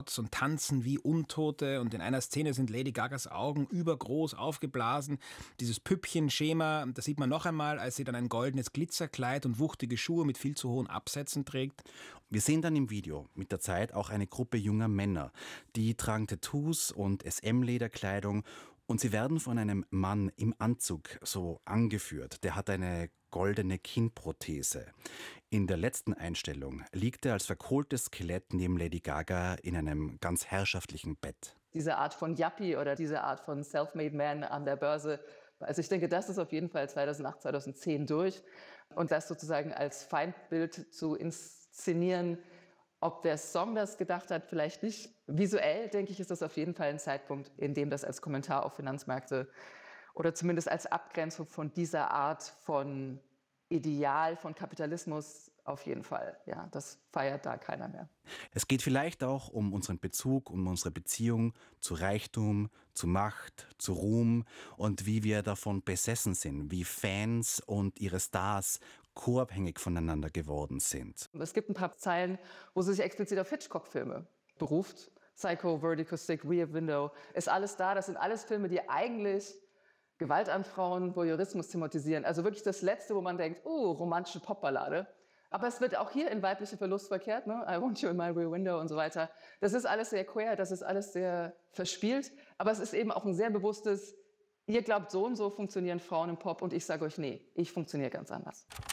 und tanzen wie Untote und in einer Szene sind Lady Gagas Augen übergroß aufgeblasen. Dieses Püppchenschema, das sieht man noch einmal, als sie dann ein goldenes Glitzerkleid und wuchtige Schuhe mit viel zu hohen Absätzen trägt. Wir sehen dann im Video mit der Zeit auch eine Gruppe junger Männer. Die tragen Tattoos und SM-Lederkleidung und sie werden von einem Mann im Anzug so angeführt. Der hat eine goldene Kinnprothese. In der letzten Einstellung liegt er als verkohltes Skelett neben Lady Gaga in einem ganz herrschaftlichen Bett. Diese Art von Yuppie oder diese Art von Self-Made Man an der Börse, also ich denke, das ist auf jeden Fall 2008, 2010 durch. Und das sozusagen als Feindbild zu inszenieren, ob der Song das gedacht hat, vielleicht nicht. Visuell, denke ich, ist das auf jeden Fall ein Zeitpunkt, in dem das als Kommentar auf Finanzmärkte oder zumindest als Abgrenzung von dieser Art von Ideal, von Kapitalismus auf jeden Fall. Ja, das feiert da keiner mehr. Es geht vielleicht auch um unseren Bezug, um unsere Beziehung zu Reichtum, zu Macht, zu Ruhm und wie wir davon besessen sind, wie Fans und ihre Stars co-abhängig voneinander geworden sind. Es gibt ein paar Zeilen, wo sie sich explizit auf Hitchcock-Filme beruft. Psycho, Vertigo, Stick, Rear Window, ist alles da. Das sind alles Filme, die eigentlich Gewalt an Frauen, Voyeurismus thematisieren. Also wirklich das Letzte, wo man denkt, romantische Popballade. Aber es wird auch hier in weibliche Verlust verkehrt, ne? I want you in my rear window und so weiter. Das ist alles sehr queer, das ist alles sehr verspielt. Aber es ist eben auch ein sehr bewusstes, ihr glaubt so und so funktionieren Frauen im Pop und ich sage euch, nee, ich funktioniere ganz anders.